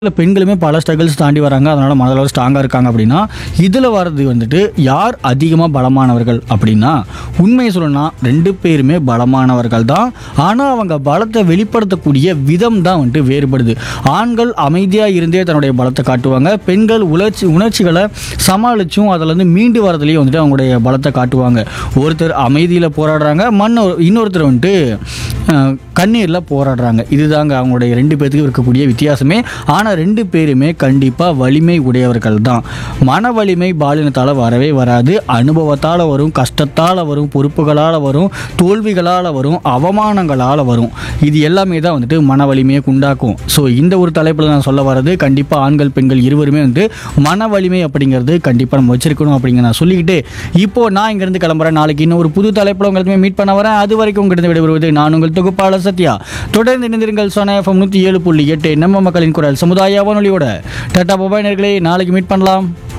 இல்லை பெண்களுமே பல ஸ்ட்ரகிள்ஸ் தாண்டி வராங்க, அதனால் மனதளவு ஸ்ட்ராங்காக இருக்காங்க அப்படின்னா, இதில் வர்றது வந்துட்டு யார் அதிகமாக பலமானவர்கள் அப்படின்னா, உண்மையை சொல்லணும்னா 2 பேருமே பலமானவர்கள் தான். ஆனால் அவங்க பலத்தை வெளிப்படுத்தக்கூடிய விதம் தான் வந்துட்டு வேறுபடுது. ஆண்கள் அமைதியாக இருந்தே தன்னுடைய பலத்தை காட்டுவாங்க, பெண்கள் உணர்ச்சிகளை சமாளிச்சும் அதில் மீண்டு வரதுலேயே வந்துட்டு அவங்களுடைய பலத்தை காட்டுவாங்க. ஒருத்தர் அமைதியில் போராடுறாங்க, இன்னொருத்தர் வந்துட்டு கண்ணீரில் போராடுறாங்க. இதுதாங்க அவங்களுடைய 2 பேர்த்துக்கு இருக்கக்கூடிய வித்தியாசமே. ஆனால் 2 பேருமே கண்டிப்பாக வலிமை உடையவர்கள் தான். மன வலிமை பாலினத்தால் வரவே வராது. அனுபவத்தால் வரும், கஷ்டத்தால் வரும், பொறுப்புகளால் வரும், தோல்விகளால் வரும், அவமானங்களால் வரும். இது எல்லாமே தான் வந்துட்டு மன வலிமையை உண்டாக்கும். ஸோ இந்த ஒரு தலைப்பில் நான் சொல்ல வர்றது, கண்டிப்பாக ஆண்கள் பெண்கள் இருவருமே வந்து மன வலிமை அப்படிங்கிறது கண்டிப்பாக நம்ம வச்சிருக்கணும் அப்படிங்கிற நான் சொல்லிக்கிட்டு, இப்போது நான் இங்கேருந்து கிளம்புறேன். நாளைக்கு இன்னும் ஒரு புது தலைப்பில் உங்களுக்குமே மீட் பண்ண வரேன். அது வரைக்கும் உங்களிடம் விடைபெறுவது நான் உங்கள் தொகுப்பாளர் சத்யா. தொடர்ந்து இணைந்திருங்கள். சோனா FM 107.8 நம்ம மக்களின் குரல் சமுதாய வானொலியோட. டாடா பாய் நேயர்களே, நாளைக்கு மீட் பண்ணலாம்.